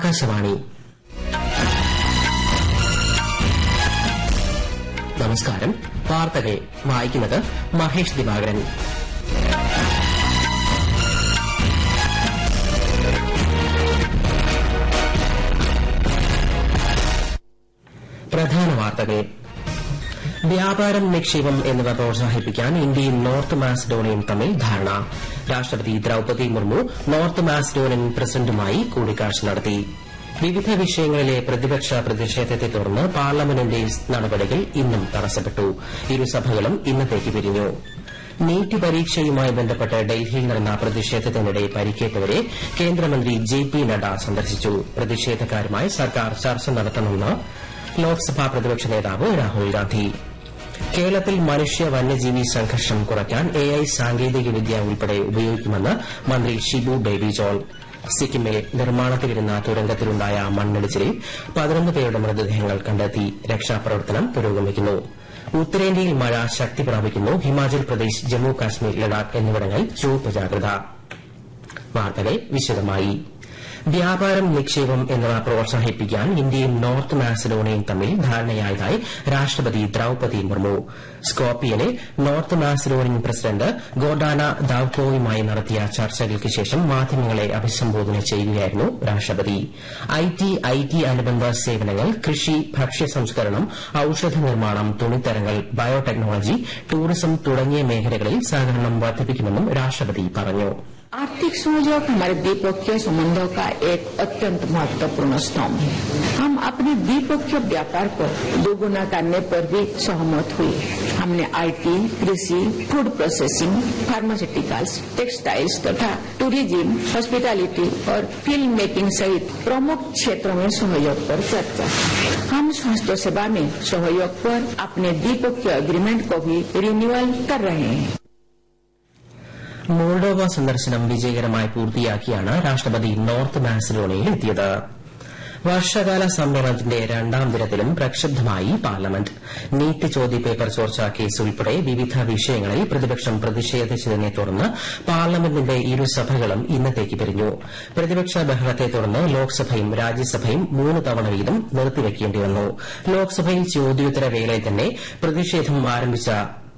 ആകാശവാണി. നമസ്കാരം. വാർത്തകൾ വായിക്കുന്നത് മഹേഷ് ദിവാകരൻ. പ്രധാന വാർത്തകൾ. വ്യാപാരം, നിക്ഷേപം എന്നിവ പ്രോത്സാഹിപ്പിക്കാൻ ഇന്ത്യയും നോർത്ത് മാസിഡോണിയയും തമ്മിൽ ധാരണ. രാഷ്ട്രപതി ദ്രൌപദി മുർമു നോർത്ത് മാസിഡോണിയൻ പ്രസിഡന്റുമായി കൂടിക്കാഴ്ച നടത്തി. വിവിധ വിഷയങ്ങളിലെ പ്രതിപക്ഷ പ്രതിഷേധത്തെ തുടർന്ന് പാർലമെന്റിന്റെ നടപടികൾ ഇന്നും തടസ്സപ്പെട്ടു. ഇരുസഭകളും ഇന്നത്തേക്ക് പിരിഞ്ഞു. നീറ്റ് പരീക്ഷയുമായി ബന്ധപ്പെട്ട് ഡൽഹിയിൽ നടന്ന പ്രതിഷേധത്തിനിടെ പരിക്കേറ്റവരെ കേന്ദ്രമന്ത്രി ജെ.പി. നഡ്ഡ സന്ദർശിച്ചു. പ്രതിഷേധക്കാരുമായി സർക്കാർ ചർച്ച നടത്തണമെന്ന് ലോക്സഭാ പ്രതിപക്ഷ നേതാവ് രാഹുൽ ഗാന്ധി. കേരളത്തിൽ മനുഷ്യ വന്യജീവി സംഘർഷം കുറയ്ക്കാൻ എഐ സാങ്കേതികവിദ്യ ഉൾപ്പെടെ ഉപയോഗിക്കുമെന്ന് മന്ത്രി ഷിബു ബേബി ജോൺ. സിക്കിമിൽ നിർമ്മാണത്തിലിരുന്ന തുരങ്കത്തിലുണ്ടായ മണ്ണിടിച്ചിലിൽ 11 പേരുടെ മൃതദേഹങ്ങൾ കണ്ടെത്തി. രക്ഷാപ്രവർത്തനം പുരോഗമിക്കുന്നു. ഉത്തരേന്ത്യയിൽ മഴ ശക്തി പ്രാപിക്കുന്നു. ഹിമാചൽ പ്രദേശ്, ജമ്മു കാശ്മീർ, ലഡാക്ക് എന്നിവിടങ്ങളിൽ ചുവപ്പ് ജാഗ്രത. വാർത്തകൾ വിശദമായി. വ്യാപാരം, നിക്ഷേപം എന്നിവ പ്രോത്സാഹിപ്പിക്കാൻ ഇന്ത്യയും നോർത്ത് മാസിഡോണിയയും തമ്മിൽ ധാരണയായതായി രാഷ്ട്രപതി Draupadi Murmu. സ്കോപ്പിയനിൽ north Macedonian president Gordana ദാവ്കോയുമായി നടത്തിയ ചർച്ചകൾക്ക് ശേഷം മാധ്യമങ്ങളെ അഭിസംബോധന ചെയ്യുകയായിരുന്നു രാഷ്ട്രപതി. ഐടി അനുബന്ധ സേവനങ്ങൾ, കൃഷി, ഭക്ഷ്യ സംസ്കരണം, ഔഷധ നിർമ്മാണം, തുണിത്തരങ്ങൾ, ബയോടെക്നോളജി, ടൂറിസം തുടങ്ങിയ മേഖലകളിൽ സഹകരണം വർദ്ധിപ്പിക്കുമെന്നും രാഷ്ട്രപതി പറഞ്ഞു. आर्थिक सहयोग हमारे द्विपक्षीय संबंधों का एक अत्यंत महत्वपूर्ण स्तंभ है. हम अपने द्विपक्षीय व्यापार को दोगुना करने पर भी सहमत हुए. हमने आईटी, कृषि, फूड प्रोसेसिंग, फार्मास्यूटिकल्स, टेक्सटाइल्स तथा टूरिज्म, हॉस्पिटैलिटी और फिल्म मेकिंग सहित प्रमुख क्षेत्रों में सहयोग पर चर्चा. हम स्वास्थ्य सेवा में सहयोग पर अपने द्विपक्षीय एग्रीमेंट को भी रिन्यूअल कर रहे हैं. മോൾഡോവ സന്ദർശനം വിജയകരമായി പൂർത്തിയാക്കിയാണ് രാഷ്ട്രപതി നോർത്ത് മാസിഡോണിയയിൽ എത്തിയത്. വർഷകാല സമ്മേളനത്തിന്റെ രണ്ടാം ദിനത്തിലും പ്രക്ഷുബ്ധമായി പാർലമെന്റ്. നീറ്റ് ചോദ്യപേപ്പർ ചോർച്ചാ കേസ് ഉൾപ്പെടെ വിവിധ വിഷയങ്ങളിൽ പ്രതിപക്ഷം പ്രതിഷേധിച്ചതിനെ തുടർന്ന് പാർലമെന്റിന്റെ ഇരുസഭകളും ഇന്നത്തേക്ക് പിരിഞ്ഞു. പ്രതിപക്ഷ ബഹളത്തെ തുടർന്ന് ലോക്സഭയും രാജ്യസഭയും 3 തവണ വീതം നിർത്തിവെക്കേണ്ടി വന്നു. ലോക്സഭയിൽ ചോദ്യോത്തര വേളയിൽ തന്നെ പ്രതിഷേധം ആരംഭിച്ച